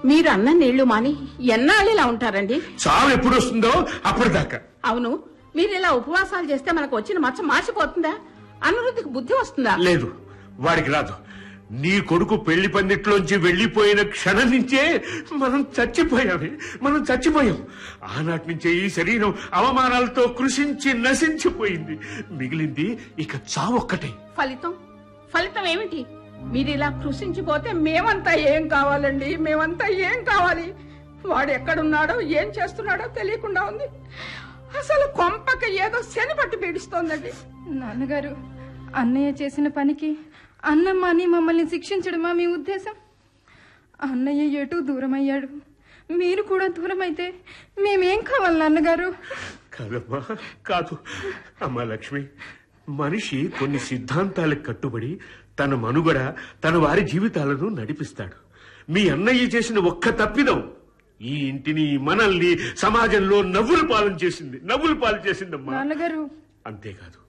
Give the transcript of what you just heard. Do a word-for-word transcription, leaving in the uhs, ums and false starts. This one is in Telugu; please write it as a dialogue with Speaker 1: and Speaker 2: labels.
Speaker 1: మీరు అన్న నీళ్లు మాని ఎన్నాళ్ళు ఇలా ఉంటారండి?
Speaker 2: చావు ఎప్పుడు వస్తుందో అప్పటిదాకా.
Speaker 1: అవును, మీరు ఇలా ఉపవాసాలు చేస్తే మనకు వచ్చిన మచ్చ మార్చిపోతుందా? అనిరుద్ధికి బుద్ధి వస్తుందా?
Speaker 2: లేదు, వాడికి రాదు. నీ కొడుకు పెళ్లి పందిట్లోంచి వెళ్లిపోయిన క్షణం నుంచే మనం చచ్చిపోయామే మనం చచ్చిపోయాం ఆనాటి నుంచే ఈ శరీరం అవమానాలతో కృషించి నశించిపోయింది. మిగిలింది ఇక చావొక్కటే.
Speaker 1: ఫలితం ఫలితం ఏమిటి? మీరు ఇలా కృషించిపోతే మేమంతా ఏం కావాలండి? మేమంతా ఏం కావాలి? వాడు ఎక్కడున్నాడో ఏం చేస్తున్నాడో తెలియకుండా ఉంది. అసలు కొంపక ఏదో శని పట్టి పీడిస్తోందండి.
Speaker 3: నాన్నగారు, అన్నయ్య చేసిన పనికి అన్నమ్మ అని మమ్మల్ని శిక్షించడమా మీ ఉద్దేశం? అన్నయ్య ఎటు దూరం అయ్యాడు, మీరు కూడా దూరం అయితే మేమేం కావాలి నాన్నగారు?
Speaker 2: కాదమ్మా, కాదు అమ్మా లక్ష్మి. మనిషి కొన్ని సిద్ధాంతాలకు కట్టుబడి తన మనుగడ తన వారి జీవితాలను నడిపిస్తాడు. మీ అన్నయ్య చేసిన ఒక్క తప్పిదం ఈ ఇంటిని మనల్ని సమాజంలో నవ్వుల పాలన చేసింది నవ్వుల పాలు చేసిందమ్మా.
Speaker 3: నాన్నగారు,
Speaker 2: అంతేకాదు